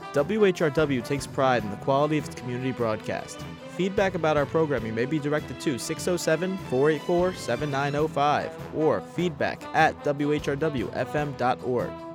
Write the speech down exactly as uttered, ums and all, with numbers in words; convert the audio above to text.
W H R W takes pride in the quality of its community broadcast. Feedback about our programming may be directed to six oh seven, four eight four, seven nine oh five or feedback at w h r w f m dot org.